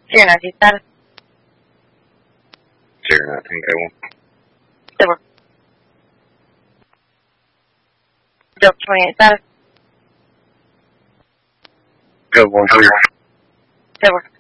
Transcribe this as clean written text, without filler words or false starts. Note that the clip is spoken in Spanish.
Zero 19 status. 019, Silver. Delta 28 status. Go 10. Silver.